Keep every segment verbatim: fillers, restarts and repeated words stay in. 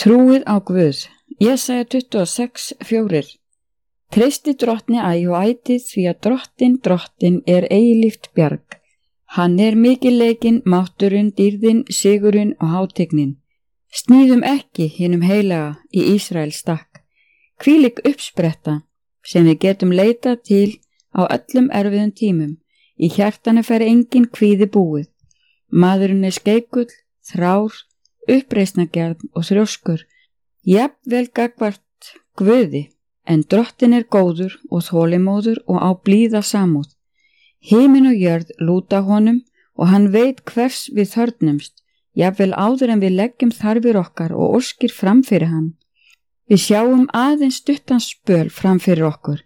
Trúið á Guð. Jesaja tuttugu og sex, fjórir. Treysti drottni æ og ætið því að drottin, drottin er eilíft bjarg. Hann er mikilleikinn, mátturinn, dýrðin, sigurinn og hátignin. Sníðum ekki hinum heilaga í Ísraels stakk. Hvílík uppspretta sem við getum leitað til á öllum erfiðum tímum. Í hjartanu fer engin kvíði búið. Maðurinn er skeikull, þrár, uppreisnargjarn og þrjóskur. Jafnvel gagnvart Guði, en drottin er góður og þolinmóður og á blíða samúð. Himinn og jörð lúta honum og hann veit hvers við þörfnumst, jafnvel áður en við leggjum þarfir okkar og óskir framfyrir hann. Við sjáum aðeins stuttan spöl framfyrir okkur,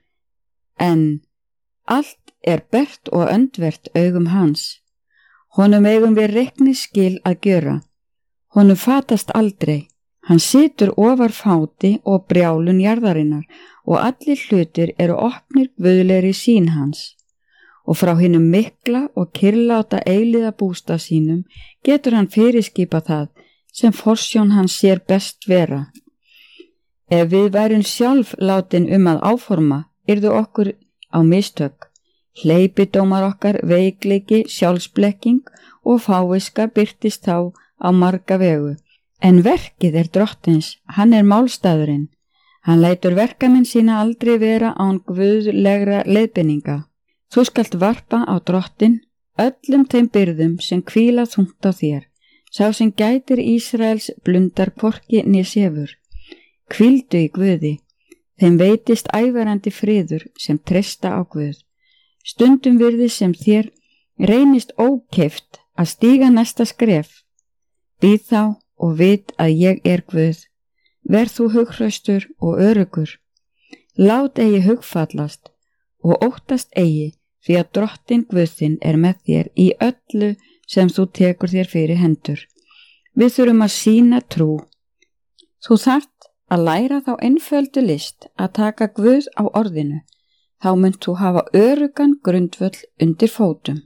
en allt er bert og öndvert augum hans. Honum eigum við reikningsskil að gjöra. Honum fatast aldrei. Hann situr ofar fáti og brjálun jarðarinnar og allir hlutir eru opnir guðlegri sýn hans. Og frá hinum mikla og kyrrláta eilíða bústað sínum getur hann fyrirskipa það sem forsjón hans sér best vera. Ef við værum sjálf látin um að áforma, yrðu okkur á mistök. Hleypidómar okkar, veikleiki, sjálfsblekking og fáviska birtist þá á marga vegu. En verkið er drottins, hann er málstaðurinn. Hann lætur verkamenn sína aldrei vera án guðlegra leiðbeininga. Þú skalt varpa á drottin öllum þeim byrðum sem hvíla þungt á þér. Sá sem gætir Ísraels blundar hvorki né sefur. Hvíldu í Guði, þeim veitist ævarandi friður sem treysta á Guð. Stundum virðist sem þér reynist ókeypt að stíga næsta skref. Bíð þá og vit að ég er Guð. Verð þú hughraustur og öruggur. Lát eigi hugfallast og óttast eigi því að drottin Guðinn er með þér í öllu sem þú tekur þér fyrir hendur. Við þurfum að sýna trú. Þú þarft að læra þá einföldu list að taka Guð á orðinu. Þá munt þú hafa öruggan grundvöll undir fótum.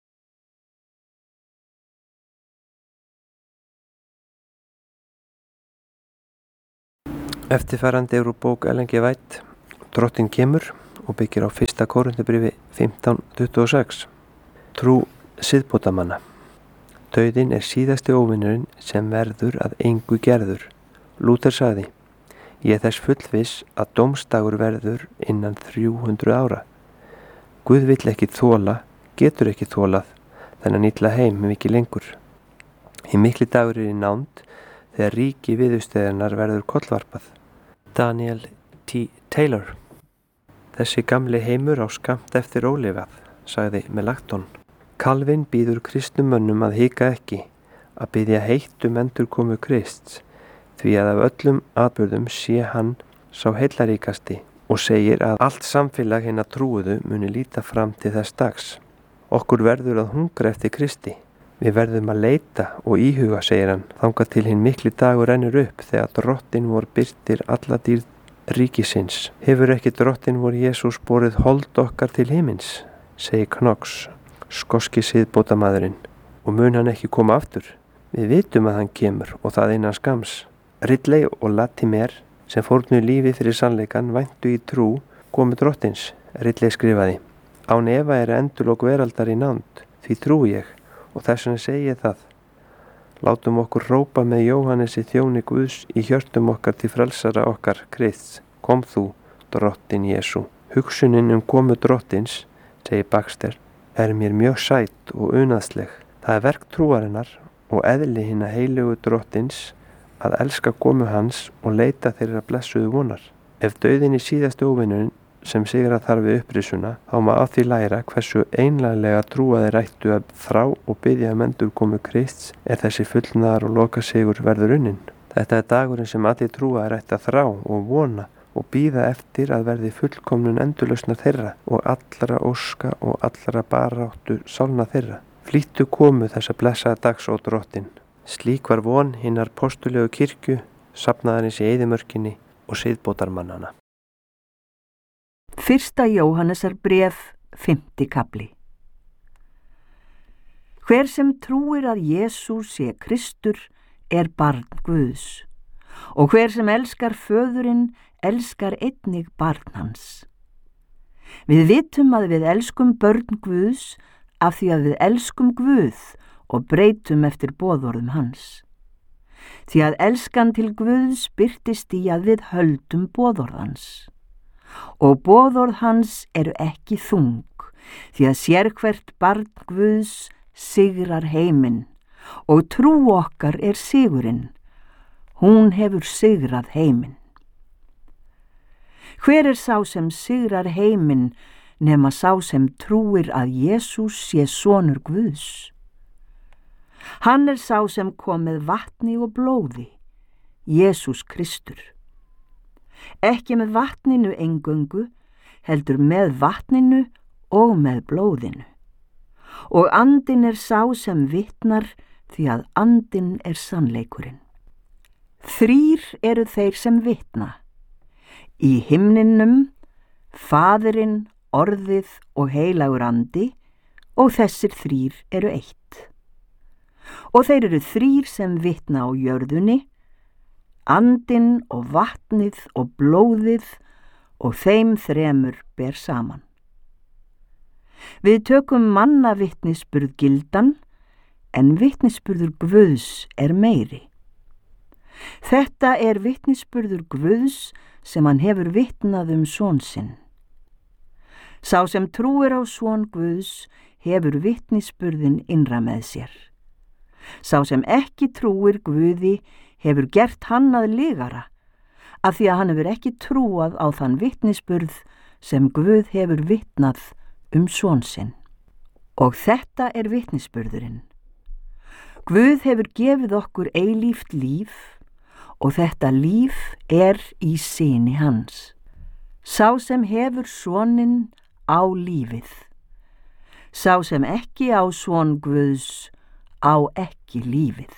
Eftirfarandi er úr bók Ellen G. White, Drottinn kemur, og byggir á fyrsta Kórinthubréfi fimmtán tuttugu og sex. Trú siðbótamanna. Dauðinn er síðasti óvinurinn sem verður að engu gerður. Lúther sagði: Ég er þess fullviss að dómsdagur verður innan þrjú hundruð ára. Guð vill ekki þola, getur ekki þolað, þennan illa heim mikið lengur. Hinn mikli dagur er í nánd þegar ríki viðursteðarnar verður kollvarpað. Daniel T. Taylor. Þessi gamli heimur á skammt eftir ólifað, sagði Melanchthon. Calvin býður kristnum mönnum að hika ekki, að biðja heitt um endurkomu Krists, því að af öllum atburðum sé hann sá heillaríkasti og segir að allt samfélag hinna trúuðu muni líta fram til þess dags. Okkur verður að hungra eftir Kristi. Við verðum að leita og íhuga, segir hann, þangað til hinn mikli dagur rennur upp þegar drottin vor birtir alla dýrð ríkisins. Hefur ekki drottin vor Jesús borið hold okkar til himins, segir Knox, skoski siðbótamaðurinn, og mun hann ekki koma aftur? Við vitum að hann kemur og það innan skams. Ridley og Latimer, sem fórnu lífi fyrir sannleikan, væntu í trú komu drottins. Ridley skrifaði: Án efa er endurlok veraldar í nánd, því trú ég, og þess vegna segi ég það. Látum okkur hrópa með Jóhannesi þjóni Guðs í hjörtum okkar til frelsara okkar Krists. Kom þú, drottin Jesú. Hugsunin um komu drottins, segir Baxter, er mér mjög sæt og unaðsleg. Það er verk trúarinnar og eðli hinna heilögu drottins að elska komu hans og leita þeirra blessuðu vonar. Ef dauðinn í síðasti óvinurinn sem sigra þarf við upprisuna, þá má af því læra hversu einlæglega trúaðir ættu að þrá og biðja um endurkomu Krists er þessi fullnaðar og loka sigur verður unnin. Þetta er dagurinn sem allir trúaðir ættu að þrá og vona og bíða eftir að verði fullkomnun endurlausna þeirra og allra óska og allra baráttu sálna þeirra. Flýttu komu þessa blessaða dags og drottin. Slík var von hinnar postulegu kirkju, safnaðarins í eyðimörkinni og siðbótarmannana. Fyrsta Jóhannesar bréf, fimmti kafli. Hver sem trúir að Jesús sé Kristur er barn Guðs og hver sem elskar föðurinn elskar einnig barn hans. Við vitum að við elskum börn Guðs af því að við elskum Guð og breytum eftir boðorðum hans. Því að elskan til Guðs birtist í að við höldum boðorð hans. Og boðorð hans eru ekki þung, því að sérhvert barn Guðs sigrar heiminn og trú okkar er sigurinn. Hún hefur sigrað heiminn. Hver er sá sem sigrar heiminn nema sá sem trúir að Jesús sé sonur Guðs? Hann er sá sem kom með vatni og blóði, Jesús Kristur. Ekki með vatninu eingöngu, heldur með vatninu og með blóðinu. Og andinn er sá sem vitnar því að andinn er sannleikurinn. Þrír eru þeir sem vitna. Í himninum, Faðirinn, Orðið og heilagur andi, og þessir þrír eru eitt. Og þeir eru þrír sem vitna á jörðunni, andinn og vatnið og blóðið, og þeim þremur ber saman. Við tökum manna vitnisburð gildan, en vitnisburður Guðs er meiri. Þetta er vitnisburður Guðs sem hann hefur vitnað um son sinn. Sá sem trúir á son Guðs hefur vitnisburðin innra með sér. Sá sem ekki trúir Guði hefur gert hann að lygara, af því að hann hefur ekki trúað á þann vitnisburð sem Guð hefur vitnað um son sinn. Og þetta er vitnisburðurinn. Guð hefur gefið okkur eilíft líf, og þetta líf er í syni hans. Sá sem hefur soninn á lífið. Sá sem ekki á son Guðs á ekki lífið.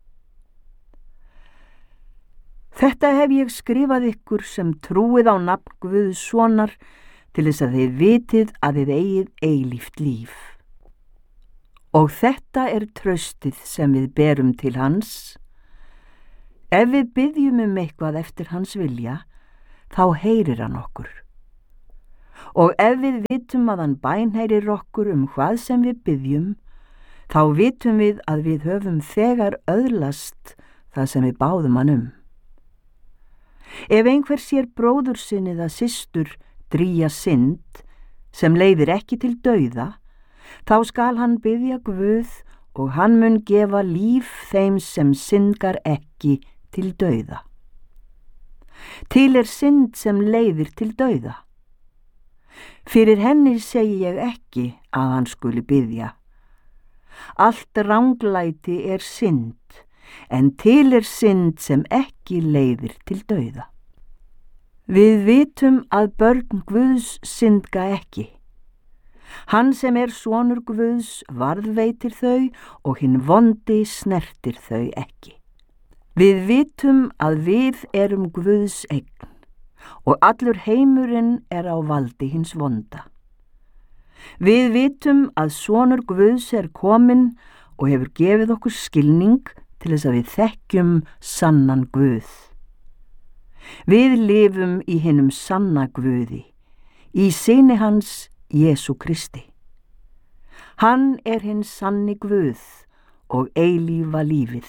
Þetta hef ég skrifað ykkur sem trúið á nafn Guðs sonar til þess að þið vitið að þið eigið eilíft líf. Og þetta er traustið sem við berum til hans. Ef við biðjum um eitthvað eftir hans vilja, þá heyrir hann okkur. Og ef við vitum að hann bænheyrir okkur um hvað sem við biðjum, þá vitum við að við höfum þegar öðlast það sem við báðum hann um. Ef einhver sér bróður sinn eða systur drýja synd sem leiðir ekki til dauða, þá skal hann biðja Guð og hann mun gefa líf þeim sem syndgar ekki til dauða. Til er synd sem leiðir til dauða. Fyrir henni segi ég ekki að hann skuli biðja. Allt ranglæti er synd, en til er synd sem ekki leiðir til dauða. Við vitum að börn Guðs syndga ekki. Hann sem er sonur Guðs varðveitir þau og hinn vondi snertir þau ekki. Við vitum að við erum Guðs eign og allur heimurinn er á valdi hins vonda. Við vitum að sonur Guðs er kominn og hefur gefið okkur skilning til þess að við þekkjum sannan Guð. Við lifum í hinum sanna Guði, í syni hans Jesú Kristi. Hann er hinn sanni Guð og eilífa lífið.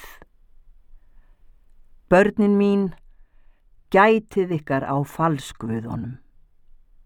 Börnin mín, gætið ykkar á falsguðunum.